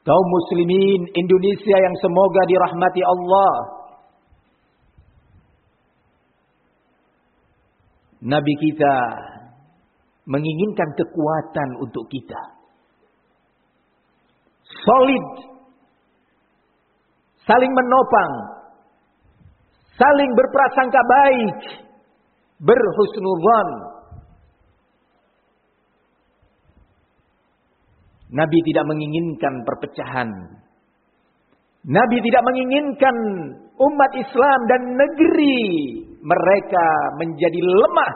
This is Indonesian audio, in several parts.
Kaum muslimin Indonesia yang semoga dirahmati Allah. Nabi kita menginginkan kekuatan untuk kita. Solid. Saling menopang. Saling berprasangka baik. Berhusnudzan. Nabi tidak menginginkan perpecahan. Nabi tidak menginginkan umat Islam dan negeri mereka menjadi lemah.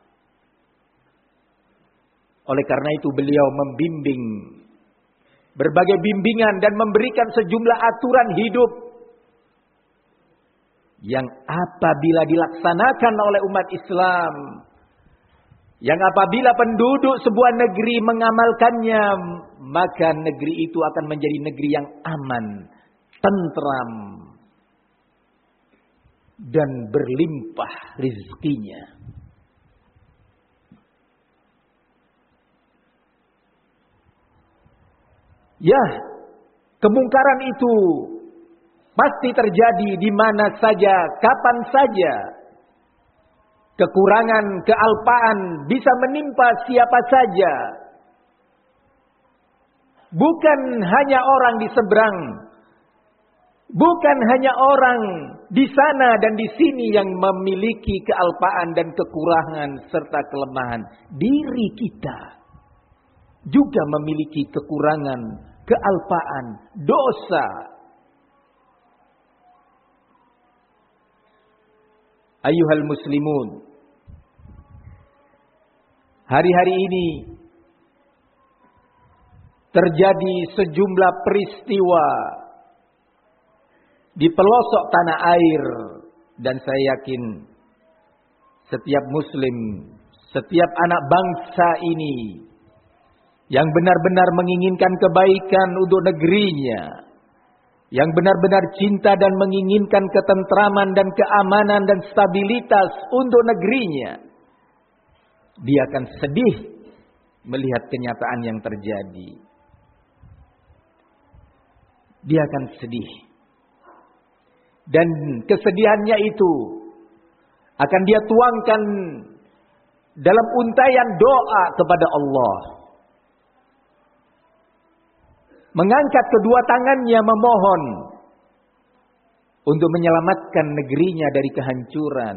Oleh karena itu beliau membimbing berbagai bimbingan dan memberikan sejumlah aturan hidup yang apabila dilaksanakan oleh umat Islam, yang apabila penduduk sebuah negeri mengamalkannya, maka negeri itu akan menjadi negeri yang aman, tentram, dan berlimpah rezekinya. Ya, kemungkaran itu pasti terjadi di mana saja, kapan saja. Kekurangan, kealpaan bisa menimpa siapa saja. Bukan hanya orang di seberang. Bukan hanya orang di sana dan di sini yang memiliki kealpaan dan kekurangan serta kelemahan. Diri kita juga memiliki kekurangan, kealpaan, dosa. Ayyuhal muslimun, hari-hari ini terjadi sejumlah peristiwa di pelosok tanah air, dan saya yakin setiap muslim, setiap anak bangsa ini yang benar-benar menginginkan kebaikan untuk negerinya, yang benar-benar cinta dan menginginkan ketentraman dan keamanan dan stabilitas untuk negerinya, dia akan sedih melihat kenyataan yang terjadi. Dia akan sedih. Dan kesedihannya itu akan dia tuangkan dalam untayan doa kepada Allah. Mengangkat kedua tangannya memohon untuk menyelamatkan negerinya dari kehancuran.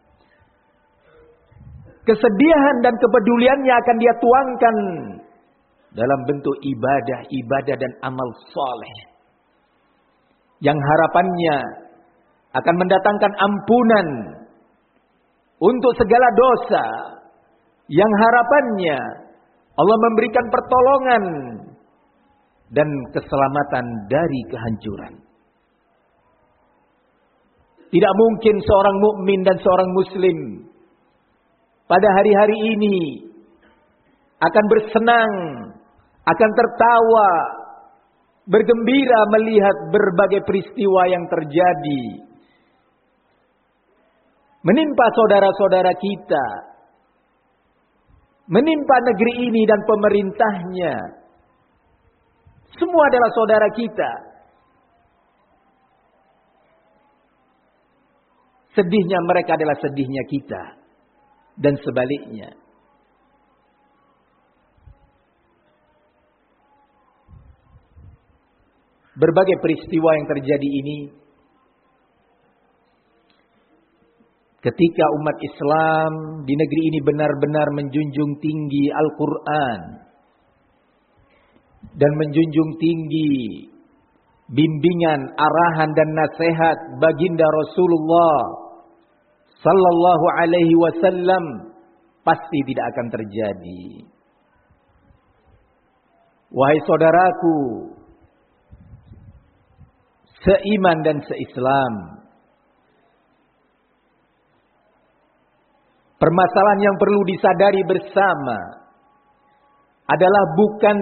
Kesedihan dan kepeduliannya akan dia tuangkan dalam bentuk ibadah dan amal soleh, yang harapannya akan mendatangkan ampunan untuk segala dosa, yang harapannya Allah memberikan pertolongan dan keselamatan dari kehancuran. Tidak mungkin seorang mukmin dan seorang muslim pada hari-hari ini akan bersenang, akan tertawa, bergembira melihat berbagai peristiwa yang terjadi menimpa saudara-saudara kita, menimpa negeri ini dan pemerintahnya. Semua adalah saudara kita. Sedihnya mereka adalah sedihnya kita, dan sebaliknya. Berbagai peristiwa yang terjadi ini, ketika umat Islam di negeri ini benar-benar menjunjung tinggi Al-Quran dan menjunjung tinggi bimbingan, arahan dan nasihat baginda Rasulullah sallallahu alaihi wasallam, pasti tidak akan terjadi. Wahai saudaraku seiman dan seislam, permasalahan yang perlu disadari bersama adalah bukan